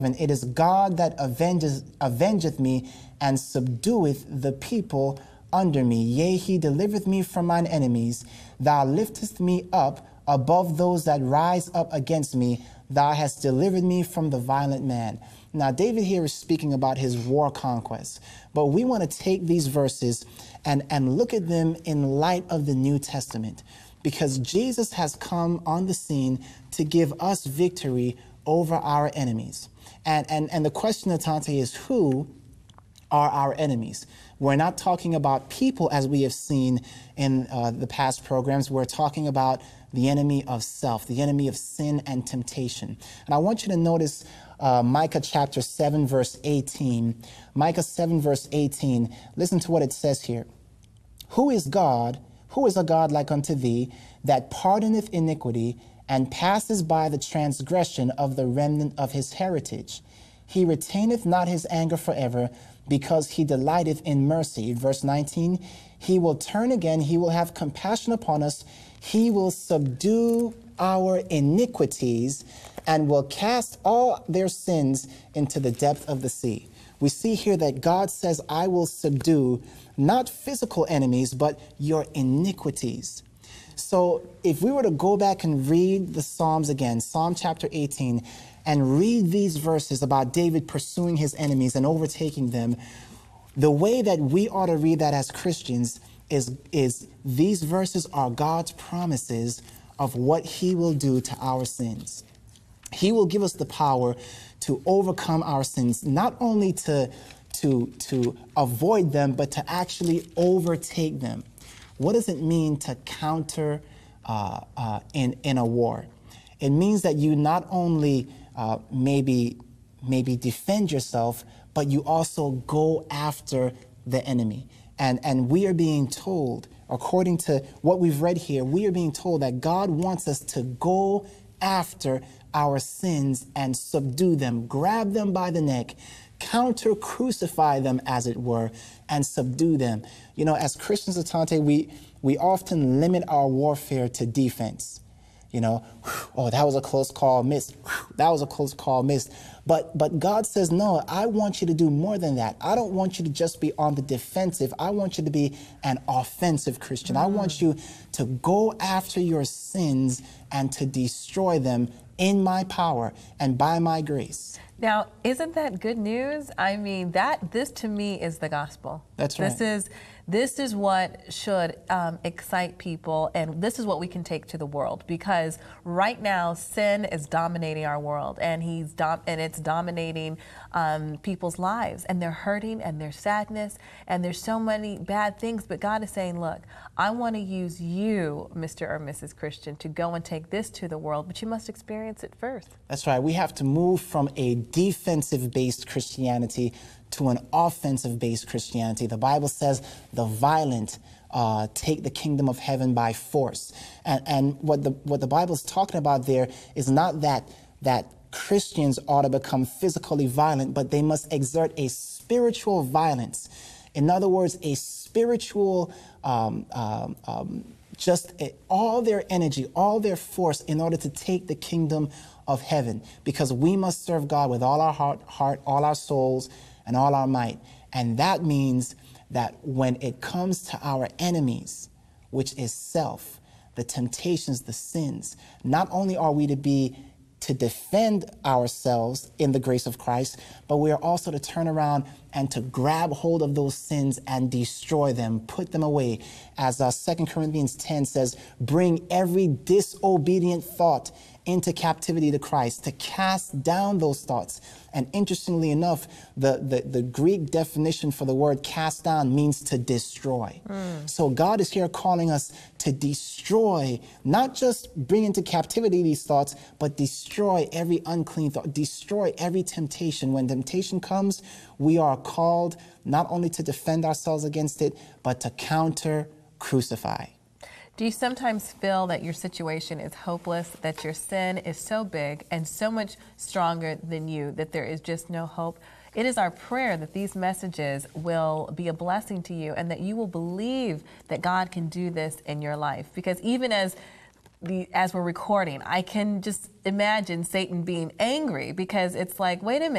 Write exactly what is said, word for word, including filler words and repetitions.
And it is God that avenges, avengeth me and subdueth the people under me. Yea, he delivereth me from mine enemies. Thou liftest me up above those that rise up against me. Thou hast delivered me from the violent man. Now, David here is speaking about his war conquest. But we want to take these verses and, and look at them in light of the New Testament, because Jesus has come on the scene to give us victory over our enemies. And, and, and the question, Atante, is who are our enemies? We're not talking about people as we have seen in uh, the past programs. We're talking about the enemy of self, the enemy of sin and temptation. And I want you to notice uh, Micah chapter seven, verse eighteen. Micah seven, verse eighteen. Listen to what it says here. Who is God? Who is a God like unto thee, that pardoneth iniquity, and passes by the transgression of the remnant of his heritage? He retaineth not his anger forever, because he delighteth in mercy. Verse nineteen, he will turn again, he will have compassion upon us, he will subdue our iniquities, and will cast all their sins into the depth of the sea. We see here that God says, I will subdue not physical enemies, but your iniquities. So if we were to go back and read the Psalms again, Psalm chapter eighteen, and read these verses about David pursuing his enemies and overtaking them, the way that we ought to read that as Christians is, is these verses are God's promises of what he will do to our sins. He will give us the power to overcome our sins, not only to, to, to avoid them, but to actually overtake them. What does it mean to counter uh, uh, in, in a war? It means that you not only uh, maybe, maybe defend yourself, but you also go after the enemy. And, and we are being told, according to what we've read here, we are being told that God wants us to go after our sins and subdue them, grab them by the neck, counter crucify them, as it were, and subdue them. You know, as Christians, Atante, we, we often limit our warfare to defense. You know, oh, that was a close call, missed. That was a close call, missed. But, but God says, no, I want you to do more than that. I don't want you to just be on the defensive. I want you to be an offensive Christian. Mm. I want you to go after your sins and to destroy them in my power and by my grace. Now, isn't that good news? I mean, that this to me is the gospel. That's right. This is this is what should um, excite people, and this is what we can take to the world, because right now sin is dominating our world, and he's dom and it's dominating um, people's lives, and they're hurting, and there's sadness, and there's so many bad things. But God is saying, look, I want to use you, Mister or Missus Christian, to go and take this to the world, but you must experience it first. That's right. We have to move from a defensive-based Christianity to an offensive-based Christianity. The Bible says the violent uh, take the kingdom of heaven by force. And, and what the what the Bible is talking about there is not that that Christians ought to become physically violent, but they must exert a spiritual violence. In other words, a spiritual, um, um, um, just a, all their energy, all their force in order to take the kingdom of heaven, because we must serve God with all our heart, heart, all our souls, and all our might. And that means that when it comes to our enemies, which is self, the temptations, the sins, not only are we to be to defend ourselves in the grace of Christ, but we are also to turn around and to grab hold of those sins and destroy them, put them away. As uh, Second Corinthians ten says, bring every disobedient thought into captivity to Christ, to cast down those thoughts. And interestingly enough, the, the, the Greek definition for the word cast down means to destroy. Mm. So God is here calling us to destroy, not just bring into captivity these thoughts, but destroy every unclean thought, destroy every temptation. When temptation comes, we are called not only to defend ourselves against it, but to counter crucify. Do you sometimes feel that your situation is hopeless, that your sin is so big and so much stronger than you, that there is just no hope? It is our prayer that these messages will be a blessing to you and that you will believe that God can do this in your life. Because even as the, as we're recording, I can just imagine Satan being angry because it's like, wait a minute.